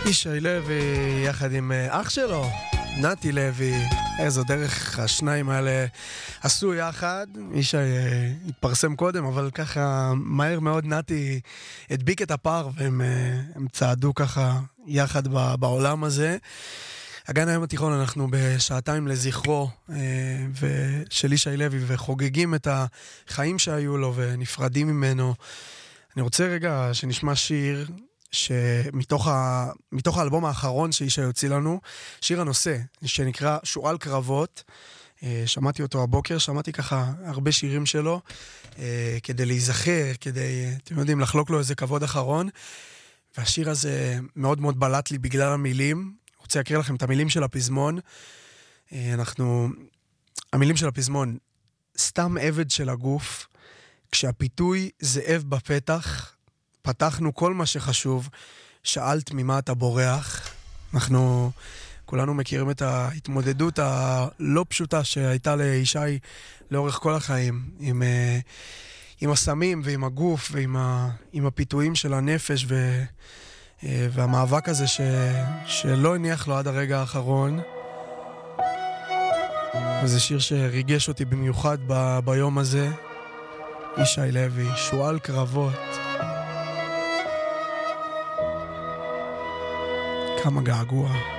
ישי לוי יחד עם אח שלו נתי לוי, איזו דרך השניים האלה עשו יחד. ישי התפרסם קודם, אבל ככה מהר מאוד נתי הדביק את הפער, והם צעדו ככה יחד בעולם הזה. הגן היום התיכון, אנחנו בשעתיים לזכרו של ישי לוי, וחוגגים את החיים שהיו לו ונפרדים ממנו. אני רוצה רגע שנשמע שיר שמתוך האלבום האחרון שישי יוציא לנו, שיר הנושא שנקרא שועל קרבות. שמעתי אותו הבוקר, שמעתי ככה הרבה שירים שלו כדי להיזכר, כדי, אתם יודעים, לחלוק לו איזה כבוד אחרון, והשיר הזה מאוד מאוד בלט לי בגלל המילים. רוצה להקריא לכם את המילים של הפזמון. המילים של הפזמון: סתם עבד של הגוף, כשהפיתוי זאב בפתח, פתחנו כל מה שחשוב, שאלת ממה אתה בורח. אנחנו כולנו מכירים את ההתמודדות הלא פשוטה שהייתה לישי לאורך כל החיים, עם הסמים ועם הגוף ועם הפיתויים של הנפש והמאבק הזה שלא הניח לו עד הרגע האחרון. וזה שיר שריגש אותי במיוחד ביום הזה. ישי לוי, שועל קרבות. כמה געגוע.